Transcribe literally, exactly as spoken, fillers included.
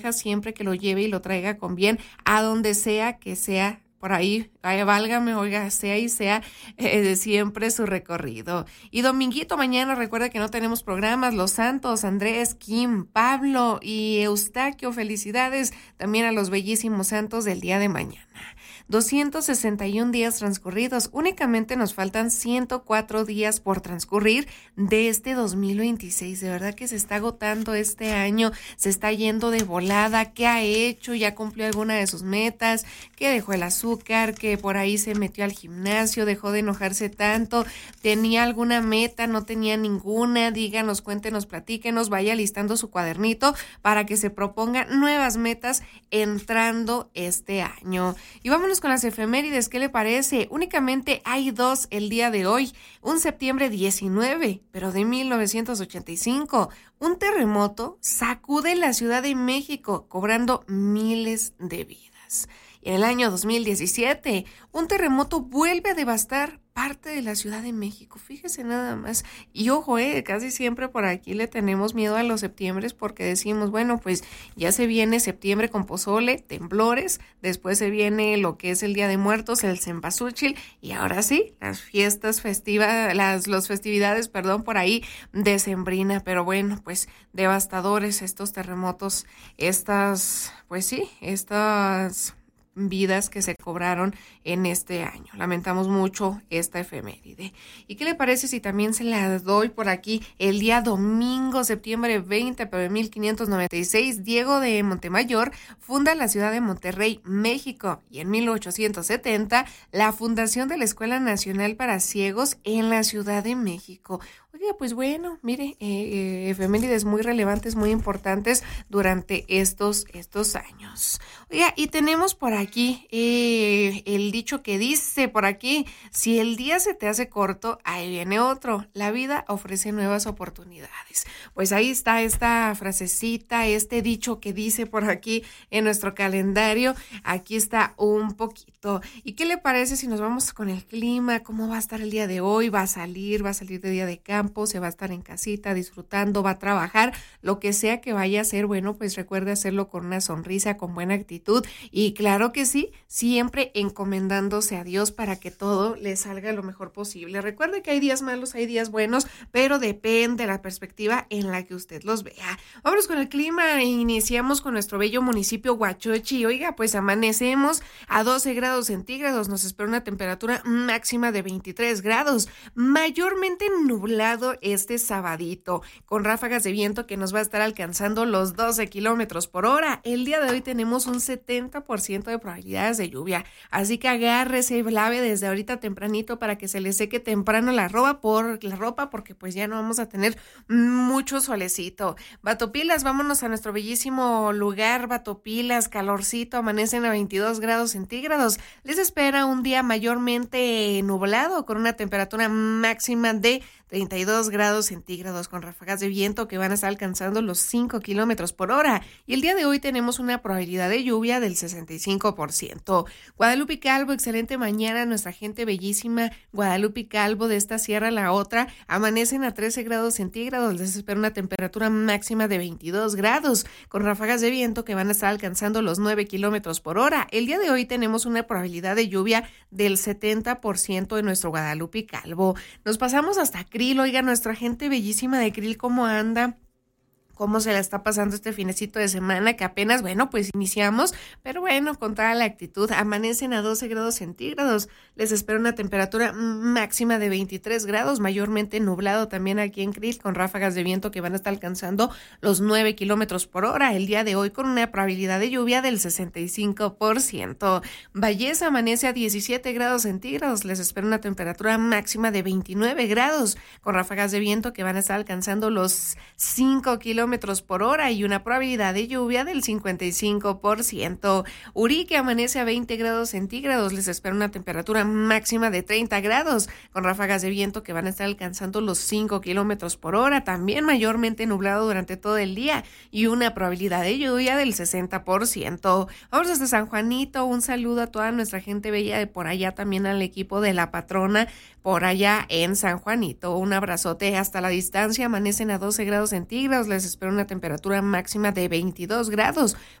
siempre que lo lleve y lo traiga con bien a donde sea que sea. Por ahí, ay, válgame, oiga, sea y sea eh, de siempre su recorrido. Y dominguito, mañana recuerda que no tenemos programas. Los Santos, Andrés, Kim, Pablo y Eustaquio, felicidades también a los bellísimos santos del día de mañana. doscientos sesenta y un días transcurridos, únicamente nos faltan ciento cuatro días por transcurrir de este dos mil veintiséis. De verdad que se está agotando este año, se está yendo de volada. ¿Qué ha hecho? ¿Ya cumplió alguna de sus metas? ¿Qué dejó el azúcar? ¿Que por ahí se metió al gimnasio? ¿Dejó de enojarse tanto? ¿Tenía alguna meta? ¿No tenía ninguna? Díganos, cuéntenos, platíquenos, vaya listando su cuadernito para que se proponga nuevas metas entrando este año. Y vámonos con las efemérides, ¿qué le parece? Únicamente hay dos el día de hoy, un septiembre diecinueve, pero de mil novecientos ochenta y cinco, un terremoto sacude la Ciudad de México, cobrando miles de vidas. Y en el año dos mil diecisiete, un terremoto vuelve a devastar parte de la Ciudad de México. Fíjese nada más. Y ojo, eh, casi siempre por aquí le tenemos miedo a los septiembres porque decimos, bueno, pues ya se viene septiembre con pozole, temblores, después se viene lo que es el Día de Muertos, el Cempasúchil, y ahora sí, las fiestas festivas, las los festividades, perdón, por ahí decembrina. Pero bueno, pues devastadores estos terremotos, estas, pues sí, estas vidas que se cobraron en este año. Lamentamos mucho esta efeméride. ¿Y qué le parece si también se la doy por aquí? El día domingo, septiembre veinte, pero de mil quinientos noventa y seis, Diego de Montemayor funda la ciudad de Monterrey, México, y en mil ochocientos setenta, la fundación de la Escuela Nacional para Ciegos en la Ciudad de México. Oiga, pues bueno, mire, eh, eh, efemérides muy relevantes, muy importantes durante estos, estos años. Oiga, y tenemos por aquí eh, el dicho que dice por aquí, si el día se te hace corto, ahí viene otro. La vida ofrece nuevas oportunidades. Pues ahí está esta frasecita, este dicho que dice por aquí en nuestro calendario. Aquí está un poquito. ¿Y qué le parece si nos vamos con el clima? ¿Cómo va a estar el día de hoy? ¿Va a salir? ¿Va a salir de día de campo? ¿Se va a estar en casita disfrutando? ¿Va a trabajar? Lo que sea que vaya a hacer, bueno, pues recuerde hacerlo con una sonrisa, con buena actitud y claro que sí, siempre encomendándose a Dios para que todo le salga lo mejor posible. Recuerde que hay días malos, hay días buenos, pero depende de la perspectiva en la que usted los vea. Vámonos con el clima e iniciamos con nuestro bello municipio Huachochi. Oiga, pues amanecemos a doce grados centígrados, nos espera una temperatura máxima de veintitrés grados, mayormente nublado este sabadito, con ráfagas de viento que nos va a estar alcanzando los doce kilómetros por hora. El día de hoy tenemos un setenta por ciento de probabilidades de lluvia, así que agárrese, lave desde ahorita tempranito para que se le seque temprano la ropa, por la ropa porque pues ya no vamos a tener mucho solecito. Batopilas, vámonos a nuestro bellísimo lugar, Batopilas, calorcito, amanecen a veintidós grados centígrados. Les espera un día mayormente nublado con una temperatura máxima de treinta y dos grados centígrados con ráfagas de viento que van a estar alcanzando los cinco kilómetros por hora. Y el día de hoy tenemos una probabilidad de lluvia del sesenta y cinco por ciento. Guadalupe Calvo, excelente mañana, nuestra gente bellísima Guadalupe Calvo de esta sierra a la otra, amanecen a trece grados centígrados, les espera una temperatura máxima de veintidós grados con ráfagas de viento que van a estar alcanzando los nueve kilómetros por hora. El día de hoy tenemos una probabilidad de lluvia del setenta por ciento en nuestro Guadalupe Calvo. Nos pasamos hasta Krill, oiga, nuestra gente bellísima de Krill, ¿cómo anda? ¿Cómo se la está pasando este finecito de semana que apenas, bueno, pues iniciamos, pero bueno, con toda la actitud, amanecen a doce grados centígrados, les espera una temperatura máxima de veintitrés grados, mayormente nublado también aquí en Krill, con ráfagas de viento que van a estar alcanzando los nueve kilómetros por hora, el día de hoy con una probabilidad de lluvia del sesenta y cinco por ciento. Valleza amanece a diecisiete grados centígrados, les espera una temperatura máxima de veintinueve grados, con ráfagas de viento que van a estar alcanzando los cinco kilómetros por hora y una probabilidad de lluvia del cincuenta y cinco por ciento. Urique amanece a veinte grados centígrados, les espera una temperatura máxima de treinta grados, con ráfagas de viento que van a estar alcanzando los cinco kilómetros por hora, también mayormente nublado durante todo el día y una probabilidad de lluvia del sesenta por ciento. Vamos hasta San Juanito, un saludo a toda nuestra gente bella de por allá, también al equipo de La Patrona por allá en San Juanito, un abrazote hasta la distancia, amanecen a doce grados centígrados, les espera una temperatura máxima de veintidós grados.